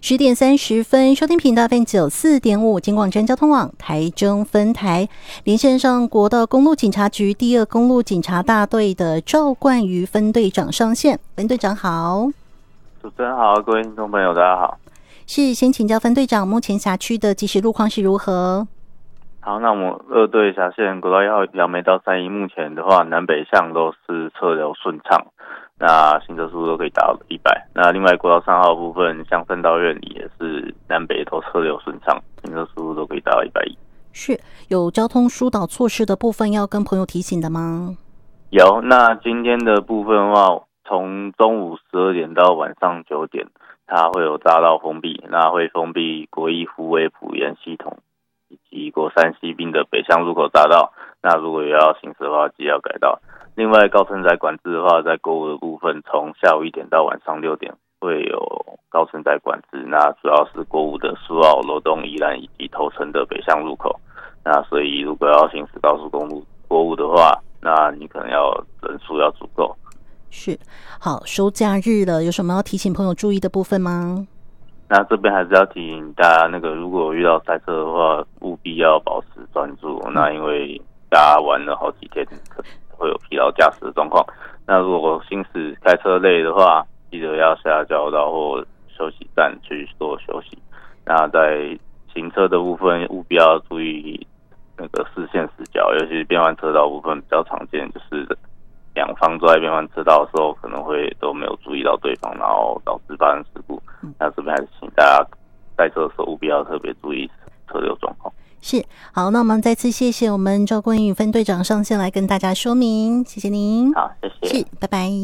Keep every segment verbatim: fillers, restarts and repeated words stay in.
十点三十分，收听频道 F M 九四点五，金广真交通网台中分台，连线上国道公路警察局第二公路警察大队的赵冠瑜分队长上线。分队长好。 主持人好，各位听众朋友大家好。 是，先请教分队长，目前辖区的即时路况是如何？ 好，那我们二队辖线国道一号杨梅到三义，目前的话南北向都是车流顺畅，那行车速度都可以达到一百。那另外国道三号部分，向三道院里也是南北都车流顺畅，行车速度都可以达到一百一。 是，有交通疏导措施的部分要跟朋友提醒的吗？ 有，那今天的部分的话，从中午十二点到晚上九点，它会有匝道封闭，那会封闭国一福威埔盐系统以及国三西滨的北向入口匝道。那如果有要行驶的话，记得要改道。另外高承载管制的话，在购物的部分，从下午一点到晚上六点会有高承载管制，那主要是国五的苏澳、罗东、宜兰以及头城的北向入口。那所以如果要行驶高速公路国五的话，那你可能要人数要足够。 是，好，收假日了，有什么要提醒朋友注意的部分吗？ 那这边还是要提醒大家，那个如果遇到塞车的话，务必要保持专注。嗯、那因为大家玩了好几天，可能会有疲劳驾驶的状况。那如果行驶开车累的话，记得要下交流道或休息站去做休息。那在行车的部分，务必要注意那个视线死角，尤其是变换车道部分比较常见，就是两方都在变换车道的时候，可能会都没有注意到对方，然后导致发生事故。那这边还是请大家赛车的时候务必要特别注意车流状况。 是，好，那我们再次谢谢我们赵冠宇分队长上线来跟大家说明，谢谢您。 好，谢谢。 是，拜拜。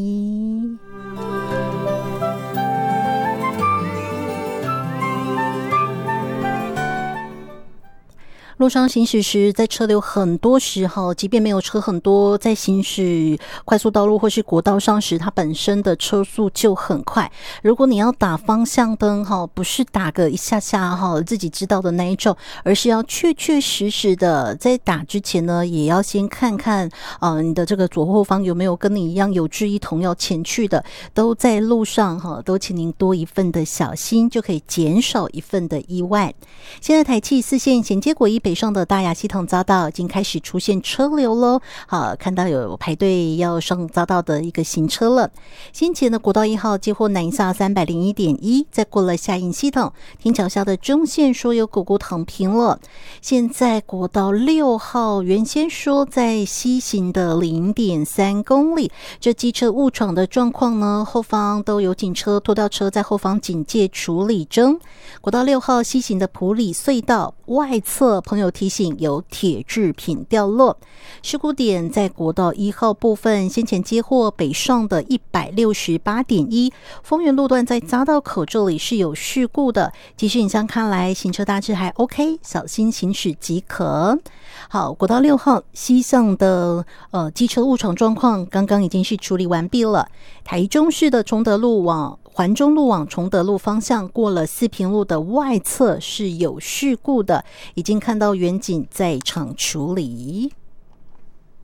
路上行驶时，在车流很多时候，即便没有车很多，在行驶快速道路或是国道上时，它本身的车速就很快。如果你要打方向灯，不是打个一下下自己知道的那一种，而是要确确实实的在打之前呢，也要先看看呃你的这个左后方有没有跟你一样有志一同要前去的，都在路上都请您多一份的小心，就可以减少一份的意外。现在台七四线衔接国一北上的大雅系统匝道已经开始出现车流咯，好，看到有排队要上匝道的一个行车了。先前的国道一号接获南下 三百零一点一， 再过了下营系统，天桥下的中线说有狗狗躺平了。现在国道六号原先说在西行的 零点三公里，这机车误闯的状况呢，后方都有警车拖吊车在后方警戒处理中。国道六号西行的埔里隧道外侧，朋友提醒有铁制品掉落。事故点在国道一号部分，先前接获北上的 一百六十八点一， 丰原路段在匝道口这里是有事故的，即时影像看来行车大致还 OK， 小心行驶即可。好，国道六号西向的呃机车误闯状况刚刚已经是处理完毕了。台中市的崇德路往环中路往崇德路方向过了四平路的外侧是有事故的，已经看到远景在场处理。